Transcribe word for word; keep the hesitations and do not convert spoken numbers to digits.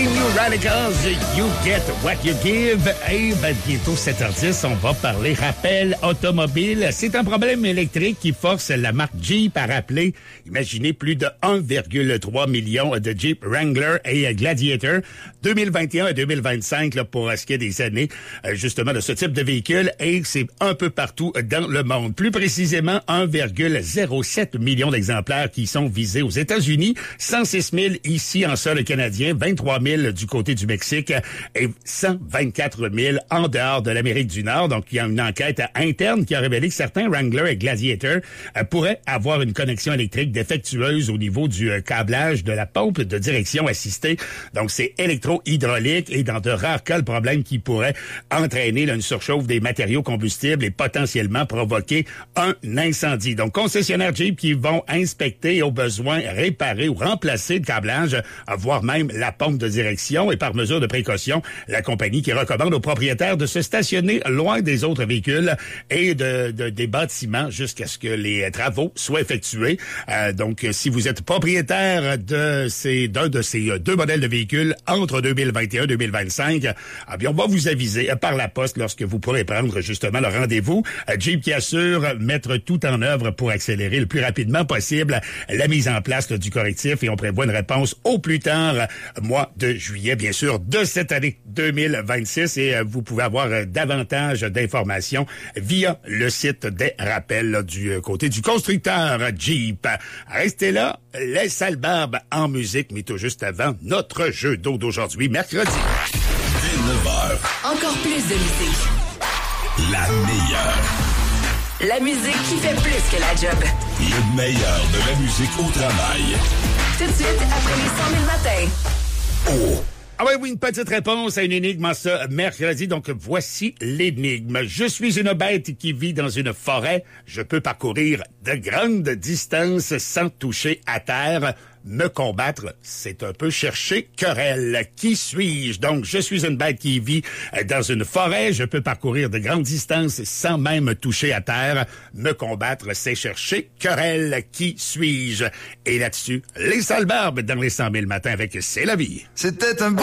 New Radicals, You Get What You Give. Et ben, bientôt sept heures dix, on va parler rappel automobile. C'est un problème électrique qui force la marque Jeep à rappeler, imaginez, plus de un virgule trois million de Jeep Wrangler et Gladiator deux mille vingt et un à deux mille vingt-cinq là, pour ce qui est des années justement de ce type de véhicule. Et c'est un peu partout dans le monde. Plus précisément, un virgule zéro sept million d'exemplaires qui sont visés aux États-Unis, cent six mille ici en sol canadien, vingt-trois mille du côté du Mexique et cent vingt-quatre mille en dehors de l'Amérique du Nord. Donc, il y a une enquête interne qui a révélé que certains Wrangler et Gladiator euh, pourraient avoir une connexion électrique défectueuse au niveau du euh, câblage de la pompe de direction assistée. Donc, c'est électro-hydraulique et dans de rares cas, le problème qui pourrait entraîner là, une surchauffe des matériaux combustibles et potentiellement provoquer un incendie. Donc, concessionnaires Jeep qui vont inspecter et au besoin réparer ou remplacer le câblage, voire même la pompe de direction. Et par mesure de précaution, la compagnie qui recommande aux propriétaires de se stationner loin des autres véhicules et de, de des bâtiments jusqu'à ce que les travaux soient effectués. Euh, donc, si vous êtes propriétaire de ces d'un de ces deux modèles de véhicules entre deux mille vingt et un et deux mille vingt-cinq, eh bien, on va vous aviser par la poste lorsque vous pourrez prendre justement le rendez-vous. Jeep qui assure mettre tout en œuvre pour accélérer le plus rapidement possible la mise en place là, du correctif et on prévoit une réponse au plus tard mois de juillet, bien sûr, de cette année deux mille vingt-six et euh, vous pouvez avoir euh, davantage d'informations via le site des rappels là, du euh, côté du constructeur Jeep. Restez là, les sales barbes en musique, mais tout juste avant notre jeu d'eau d'aujourd'hui, mercredi. Dès neuf heures. Encore plus de musique. La meilleure. La musique qui fait plus que la job. Le meilleur de la musique au travail. Tout de suite, après les cent mille matins. Oh! Ah oui, oui, une petite réponse à une énigme en ce mercredi. Donc, voici l'énigme. Je suis une bête qui vit dans une forêt. Je peux parcourir de grandes distances sans toucher à terre. Me combattre, c'est un peu chercher querelle. Qui suis-je? Donc, je suis une bête qui vit dans une forêt. Je peux parcourir de grandes distances sans même toucher à terre. Me combattre, c'est chercher querelle. Qui suis-je? Et là-dessus, les sales barbes dans les cent mille matins avec C'est la vie. C'était un bon